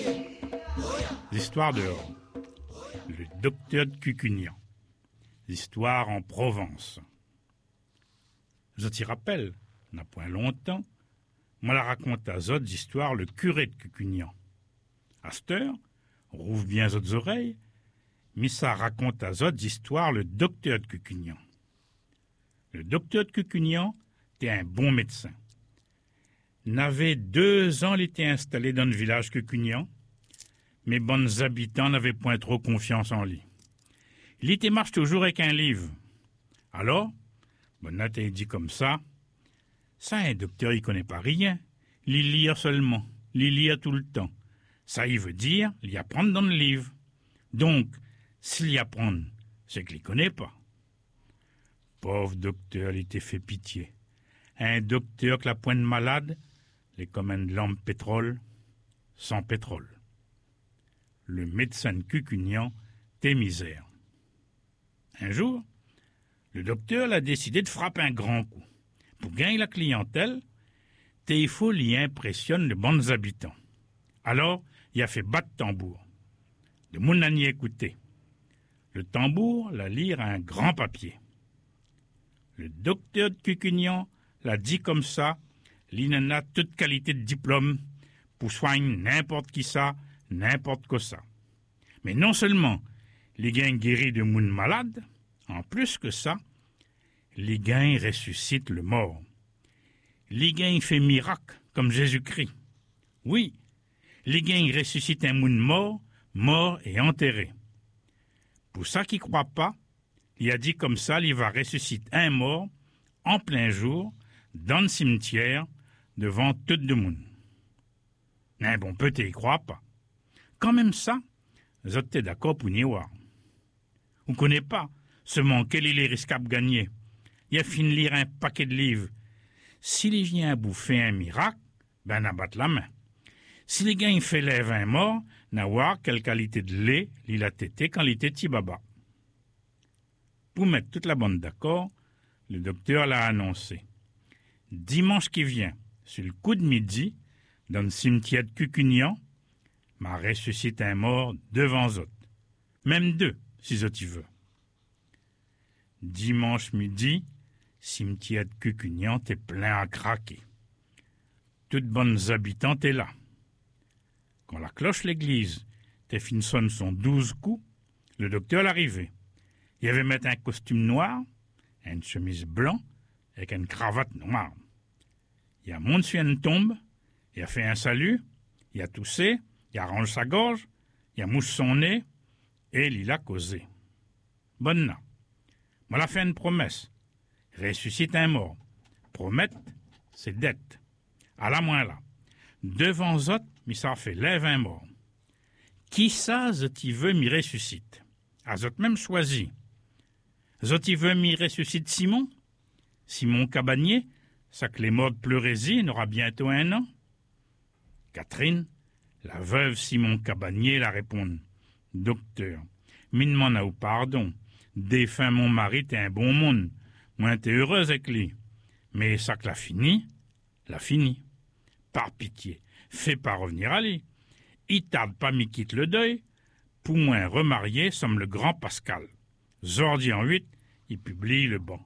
L'histoire dehors. Le docteur de Cucugnan. L'histoire en Provence. Je t'y rappelle, n'a point longtemps, moi la raconte à zot d'histoire le curé de Cucugnan. À cette heure, rouvre bien zot oreilles, mais ça raconte à zot d'histoire le docteur de Cucugnan. Le docteur de Cucugnan était un bon médecin. N'avait 2 ans, il était installé dans le village Cucugnan, mais bonnes habitants n'avaient point trop confiance en lui. Il était marche toujours avec un livre. Alors, Bonnat a dit comme ça, un docteur, il connaît pas rien, il lire seulement, il lire tout le temps. Ça, il veut dire, il y apprendre dans le livre. Donc, s'il y apprend, c'est qu'il ne connaît pas. Pauvre docteur, il était fait pitié. Un docteur que la pointe malade, les comme une lampe pétrole, sans pétrole. Le médecin de Cucugnan, t'es misère. Un jour, le docteur a décidé de frapper un grand coup. Pour gagner la clientèle, il faut y impressionne les bons habitants. Alors, il a fait battre tambour. Le monde n'a ni écouté. Le tambour l'a lire à un grand papier. Le docteur de Cucugnan l'a dit comme ça, il en a toute qualité de diplôme pour soigner n'importe qui ça, n'importe quoi ça. Mais non seulement les gains guéris de monde malade, en plus que ça, les gains ressuscitent le mort. Les gains fait miracle comme Jésus-Christ. Oui, les gains ressuscitent un monde mort et enterré. Pour ça qui croit pas, il a dit comme ça, il va ressusciter un mort en plein jour dans le cimetière devant tout le monde. Mais bon, peut-être y croit pas. Quand même ça, vous êtes d'accord pour n'y voir. Vous connaissez pas seulement quel est les risques à gagner. Il a fini de lire un paquet de livres. S'il vient à bouffer un miracle, ben n'a battre la main. Si les gars il fait lève un mort, n'a voir quelle qualité de lait il a tété quand il était petit baba. Pour mettre toute la bande d'accord, le docteur l'a annoncé. Dimanche qui vient, sur le coup de midi, dans le cimetière de Cucugnan, m'a ressuscité un mort devant zot. Même 2, si zot y veut. Dimanche midi, cimetière de Cucugnan t'es plein à craquer. Toutes bonnes habitants t'es là. Quand la cloche l'église t'es fin sonne son 12 coups, le docteur l'arrivait. Il avait mis un costume noir, une chemise blanche, avec une cravate noire. Il a monté sur une tombe, il a fait un salut, il a toussé, il a rangé sa gorge, il a mouché son nez, et il a causé. Bonne là. Moi, il a fait une promesse. Ressuscite un mort. Promettre, c'est dette. À la moins là. Devant zot, mi ça fait lève un mort. Qui ça, zot y veut m'y ressuscite? A zot même choisi. Zot y veut m'y ressuscite Simon? Simon Cabanier, ça que les morts de Pleurésie n'aura bientôt 1 an. Catherine, la veuve Simon Cabanier, la répond. Docteur, mine m'en a ou pardon. Défunt mon mari, t'es un bon monde. Moi, t'es heureuse avec lui. Mais ça que l'a fini. Par pitié, fais pas revenir à lui. Il tarde pas m'y quitte le deuil. Pour moi, remarié, somme le grand Pascal. Zordi en 8, il publie le banc.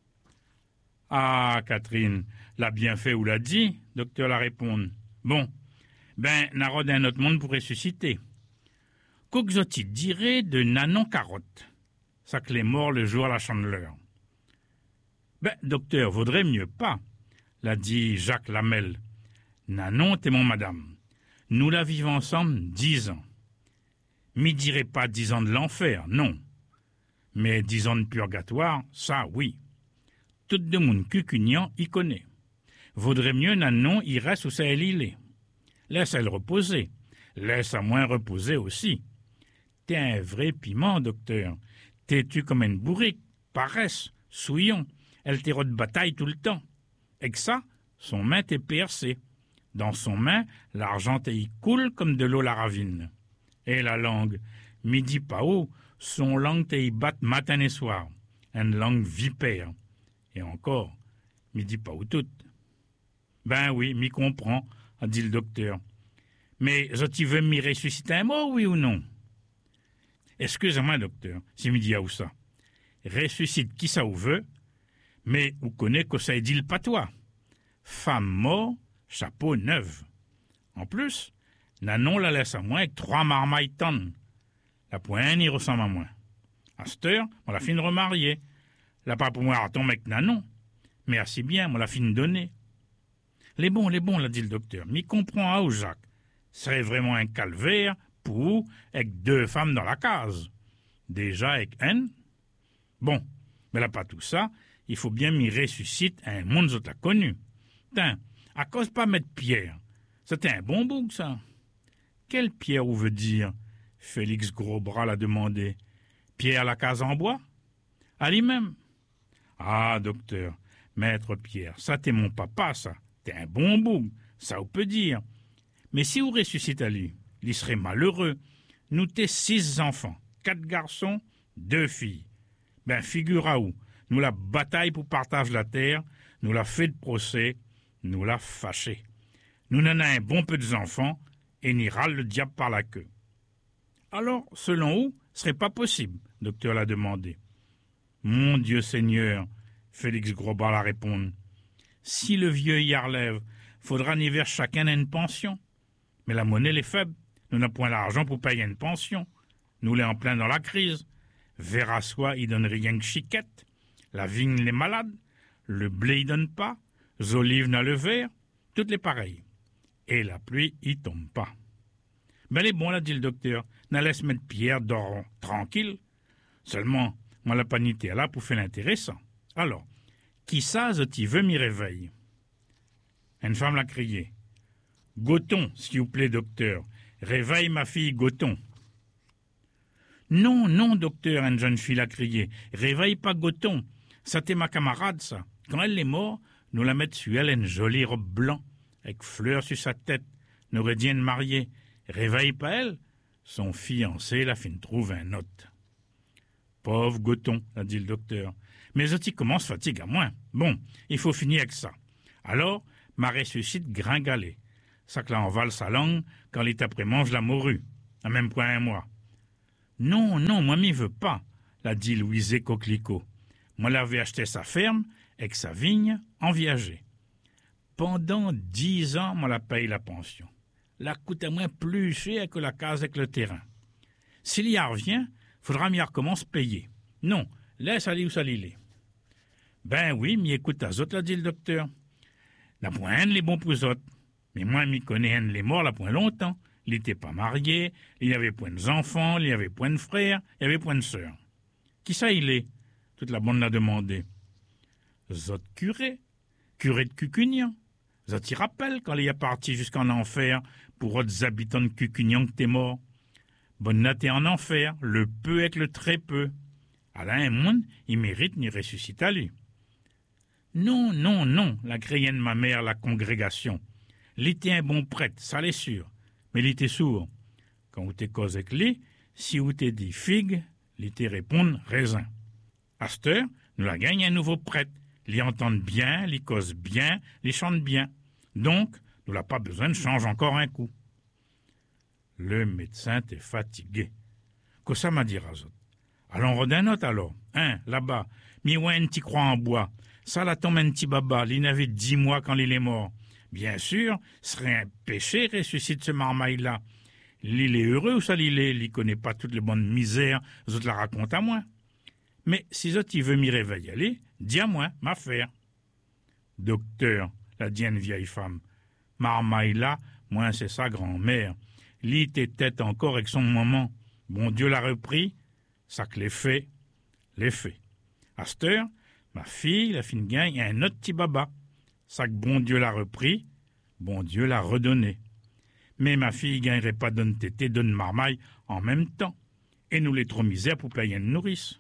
Ah, Catherine, l'a bien fait ou l'a dit, docteur la répond. Bon, n'arrode un autre monde pour ressusciter. Qu'oxoti dirait de Nanon Carotte. Ça que les morts le jour à la chandeleur. Docteur, vaudrait mieux pas, l'a dit Jacques Lamel. Nanon, t'es mon madame. Nous la vivons ensemble 10 ans. M'y dirait pas 10 ans de l'enfer, non. Mais 10 ans de purgatoire, ça, oui. Tout de monde Cucugnan y connaît. Vaudrait mieux Nanon y reste où ça elle est. Laisse-elle reposer. Laisse à moins reposer aussi. T'es un vrai piment, docteur. T'es-tu comme une bourrique, paresse, souillon. Elle t'est de bataille tout le temps. Et que ça, son main t'est percée. Dans son main, l'argent y coule comme de l'eau la ravine. Et la langue, midi pas haut, son langue y batte matin et soir. Une langue vipère. Et encore, midi pas où toute. Oui, m'y comprend, a dit le docteur. Mais tu veux m'y ressusciter un mort, oui ou non? Excusez-moi, docteur, si me dit à où ça. Ressuscite qui ça ou veut, mais vous connaissez que ça dit le patois. Femme mort, chapeau neuf. En plus, Nanon la laisse à moi avec 3 marmailles tonnes. La poigne y ressemble à moi. À cette heure, on la fin de remarier. La pas pour moi à tomber avec Nanon. Mais assez bien, on la fin de donner. Les bons, l'a dit le docteur. M'y comprend à où, Jacques. Ce serait vraiment un calvaire pour avec 2 femmes dans la case. Déjà avec une. Bon, mais là pas tout ça, il faut bien m'y ressusciter un monde autres connu. Tiens, à cause pas mettre Pierre. C'était un bon bouc, ça. Quelle Pierre ou veut dire? Félix Grosbras l'a demandé. Pierre la case en bois? À lui-même. Ah, docteur, maître Pierre, ça t'es mon papa, ça. T'es un bon bouc, ça on peut dire. Mais si vous ressuscitez à lui, il serait malheureux. Nous t'es 6 enfants, 4 garçons, 2 filles. Ben, figure à où, nous la bataille pour partage la terre, nous la fait de procès, nous la fâché. Nous n'en a un bon peu d'enfants, et n'y râle le diable par la queue. Alors, selon vous, ce serait pas possible, docteur l'a demandé. Mon Dieu Seigneur, Félix Grosbras l'a répondu. Si le vieux y relève, faudra n'y vers chacun une pension. Mais la monnaie est faible, nous n'avons point l'argent pour payer une pension. Nous l'est en plein dans la crise. Vers à soi, il donne rien que chiquette. La vigne les malade, le blé il donne pas, l'olive n'a le vert, toutes les pareilles. Et la pluie il tombe pas. Ben les bons, là, dit le docteur, n'a laisse mettre Pierre dehors tranquille. Seulement, moi la panité là pour faire l'intéressant. Alors, qui ça, tu veux m'y réveille? Une femme l'a crié. Goton, s'il vous plaît, docteur. Réveille ma fille Goton. Non, non, docteur, une jeune fille l'a crié. Réveille pas Goton. Ça t'est ma camarade, ça. Quand elle est morte, nous la mettons sur elle une jolie robe blanche, avec fleurs sur sa tête. Nous aurait dit une mariée. Réveille pas elle. Son fiancé la fin trouve un autre. Pauvre Goton, a dit le docteur. Mais Zoti commence fatigue à moins. Bon, il faut finir avec ça. Alors, ma ressuscite gringalet. Ça que là en vale sa langue quand il après mange la morue. À même point un mois. Non, non, moi m'y veux pas, l'a dit Louise Coquelicot. Moi l'avais acheté sa ferme avec sa vigne en viager. Pendant 10 ans, moi la paye la pension. La coûte à moins plus cher que la case avec le terrain. S'il y revient, faudra m'y recommence payer. Non, laisse aller où ça l'est. Ben oui, m'y écoute à autres, l'a dit le docteur. La point les bons pour autres. Mais moi, m'y connais un les morts, la point longtemps. Il n'était pas marié, il n'y avait point d'enfants, il n'y avait point de frères, il n'y avait point de sœurs. Qui ça il est? Toute la bande l'a demandé. Zot curé de Cucugnan. Zot y rappelle quand il est parti jusqu'en enfer pour autres habitants de Cucugnan que t'es mort. Bonne natte est en enfer, le peu avec le très peu. Alain et monde, il mérite ni ressuscite à lui. Non, non, non, la criait de ma mère, la congrégation. L'était un bon prêtre, ça l'est sûr. Mais il était sourd. Quand vous t'es causé avec lui, si vous t'es dit figue, il te répond raisin. À cette heure, nous la gagne un nouveau prêtre. L'y entendent bien, l'y cause bien, l'y chante bien. Donc, nous n'a pas besoin de changer encore un coup. Le médecin est fatigué. Que ça m'a dit Razot. Allons redin autre alors. Là-bas, mi ouais un petit croix en bois. Ça la tombe un petit baba, il n'avait 10 mois quand il est mort. Bien sûr, ce serait un péché ressuscite ce marmaille-là. L'il est heureux ou ça l'il est, il connaît pas toutes les bonnes misères, les autres la racontent à moi. Mais si autres il veut m'y réveiller, allez, dis à moi, m'affaire. Docteur, l'a dit une vieille femme, marmaille-là, moi c'est sa grand-mère. Lit tes têtes encore avec son maman. Bon Dieu l'a repris, ça que les fait. À cette heure, ma fille, la fine gagne, un autre petit baba. Ça que bon Dieu l'a repris, bon Dieu l'a redonné. Mais ma fille gagnerait pas donne tété, donne marmaille en même temps. Et nous les trop misères pour payer une nourrice.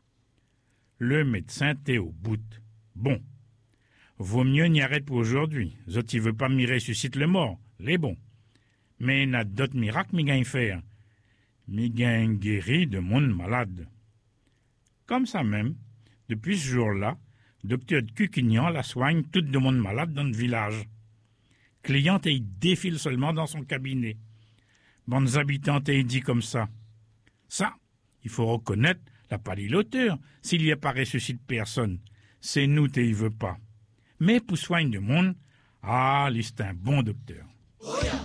Le médecin t'est au bout. Bon. Vaut mieux n'y arrête pour aujourd'hui. Zot, il veut pas m'y ressuscite le mort. Les bons. Mais n'a d'autres miracles mi gagne faire. Mi gagne guéri de monde malade. Comme ça même, depuis ce jour-là, docteur de Cucugnan la soigne toute de monde malade dans le village. Cliente et il défile seulement dans son cabinet. Bandes habitantes et il dit comme ça. Ça, il faut reconnaître, la pas dit l'auteur, s'il y a pas ressuscite personne. C'est nous et il veut pas. Mais pour soigner du monde, c'est un bon docteur.